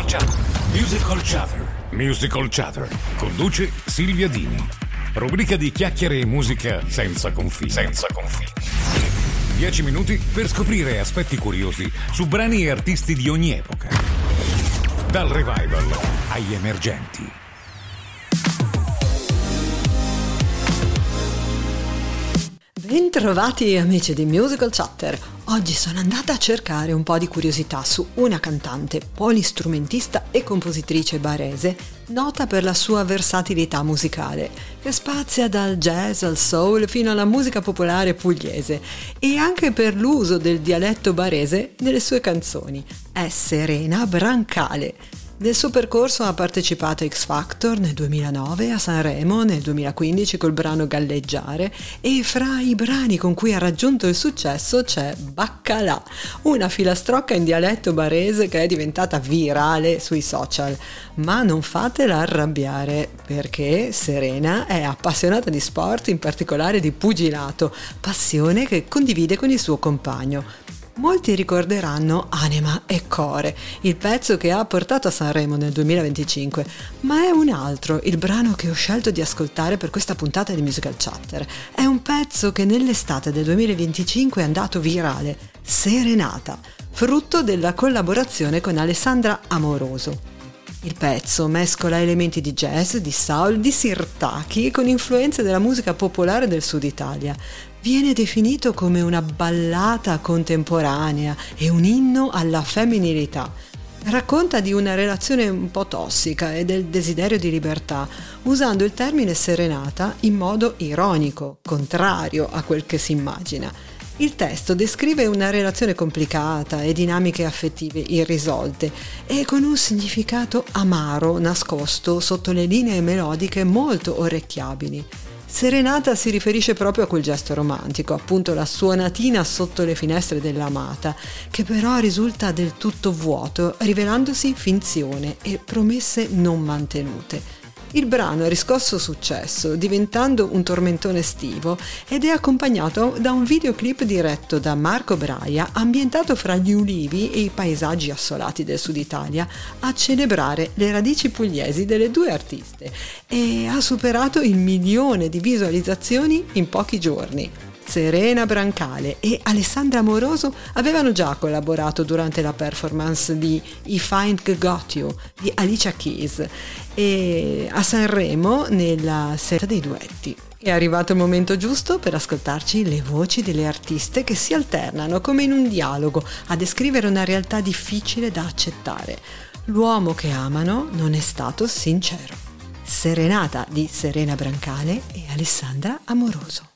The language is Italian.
Musical Chatter. Musical Chatter. Conduce Silvia Dini. Rubrica di chiacchiere e musica senza confini. 10 minuti per scoprire aspetti curiosi su brani e artisti di ogni epoca. Dal revival agli emergenti. Bentrovati amici di Musical Chatter. Oggi sono andata a cercare un po' di curiosità su una cantante, polistrumentista e compositrice barese, nota per la sua versatilità musicale, che spazia dal jazz al soul fino alla musica popolare pugliese, e anche per l'uso del dialetto barese nelle sue canzoni. È Serena Brancale. Nel suo percorso ha partecipato a X Factor nel 2009, a Sanremo nel 2015 col brano Galleggiare, e fra i brani con cui ha raggiunto il successo c'è Baccalà, una filastrocca in dialetto barese che è diventata virale sui social. Ma non fatela arrabbiare, perché Serena è appassionata di sport, in particolare di pugilato, passione che condivide con il suo compagno. Molti ricorderanno Anima e Core, il pezzo che ha portato a Sanremo nel 2025, ma è un altro il brano che ho scelto di ascoltare per questa puntata di Musical Chatter. È un pezzo che nell'estate del 2025 è andato virale, Serenata, frutto della collaborazione con Alessandra Amoroso. Il pezzo mescola elementi di jazz, di soul, di sirtaki con influenze della musica popolare del sud Italia. Viene definito come una ballata contemporanea e un inno alla femminilità. Racconta di una relazione un po' tossica e del desiderio di libertà, usando il termine serenata in modo ironico, contrario a quel che si immagina. Il testo descrive una relazione complicata e dinamiche affettive irrisolte e con un significato amaro nascosto sotto le linee melodiche molto orecchiabili. Serenata si riferisce proprio a quel gesto romantico, appunto la suonatina sotto le finestre dell'amata, che però risulta del tutto vuoto, rivelandosi finzione e promesse non mantenute. Il brano ha riscosso successo, diventando un tormentone estivo, ed è accompagnato da un videoclip diretto da Marco Braia, ambientato fra gli ulivi e i paesaggi assolati del sud Italia, a celebrare le radici pugliesi delle due artiste, e ha superato il 1 milione di visualizzazioni in pochi giorni. Serena Brancale e Alessandra Amoroso avevano già collaborato durante la performance di If I Ain't Got You di Alicia Keys e a Sanremo nella serata dei duetti. È arrivato il momento giusto per ascoltarci le voci delle artiste che si alternano come in un dialogo a descrivere una realtà difficile da accettare. L'uomo che amano non è stato sincero. Serenata di Serena Brancale e Alessandra Amoroso.